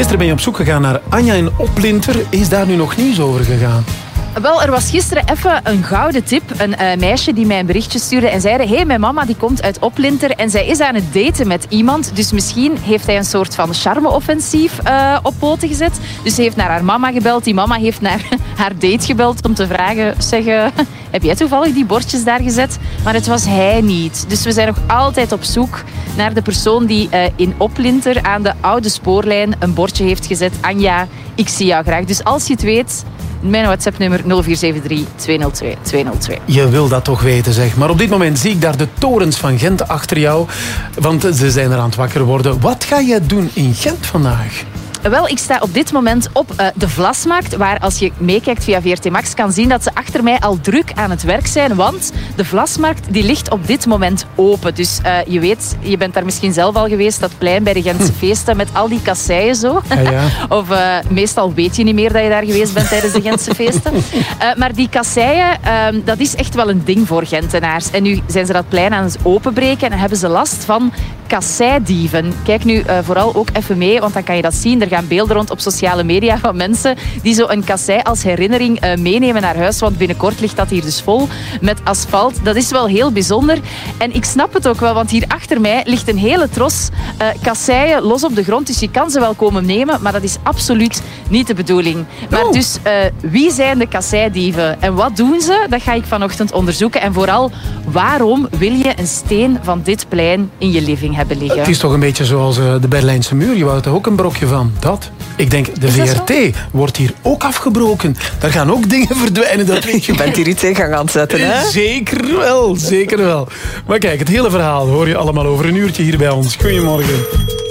Gisteren ben je op zoek gegaan naar Anja in Oplinter. Is daar nu nog nieuws over gegaan? Wel, er was gisteren even een gouden tip. Een meisje die mij een berichtje stuurde en zei... Hey, mijn mama die komt uit Oplinter en zij is aan het daten met iemand. Dus misschien heeft hij een soort van charme-offensief op poten gezet. Dus ze heeft naar haar mama gebeld. Die mama heeft naar haar date gebeld om te vragen... Zeg, heb jij toevallig die bordjes daar gezet? Maar het was hij niet. Dus we zijn nog altijd op zoek naar de persoon die in Oplinter aan de oude spoorlijn een bordje heeft gezet. Anja, ik zie jou graag. Dus als je het weet... Mijn WhatsApp-nummer 0473 202 202. Je wil dat toch weten, zeg. Maar op dit moment zie ik daar de torens van Gent achter jou. Want ze zijn er aan het wakker worden. Wat ga jij doen in Gent vandaag? Wel, ik sta op dit moment op de Vlasmarkt, waar als je meekijkt via VRT Max kan zien dat ze achter mij al druk aan het werk zijn, want de Vlasmarkt die ligt op dit moment open. Dus je weet, je bent daar misschien zelf al geweest, dat plein bij de Gentse feesten met al die kasseien zo. Ja. Of meestal weet je niet meer dat je daar geweest bent tijdens de Gentse feesten. Maar die kasseien, dat is echt wel een ding voor Gentenaars. En nu zijn ze dat plein aan het openbreken en hebben ze last van kasseidieven. Kijk nu vooral ook even mee, want dan kan je dat zien. Er gaan beelden rond op sociale media van mensen die zo een kassei als herinnering meenemen naar huis, want binnenkort ligt dat hier dus vol met asfalt. Dat is wel heel bijzonder. En ik snap het ook wel, want hier achter mij ligt een hele tros kasseien los op de grond, dus je kan ze wel komen nemen, maar dat is absoluut niet de bedoeling. Maar dus, wie zijn de kasseidieven en wat doen ze? Dat ga ik vanochtend onderzoeken. En vooral, waarom wil je een steen van dit plein in je living hebben liggen? Het is toch een beetje zoals de Berlijnse muur. Je wou er ook een brokje van. Dat. Ik denk, de VRT wordt hier ook afgebroken. Daar gaan ook dingen verdwijnen, dat weet je. Je bent hier iets in gang aan het zetten, hè? Zeker wel, zeker wel. Maar kijk, het hele verhaal hoor je allemaal over een uurtje hier bij ons. Goedemorgen.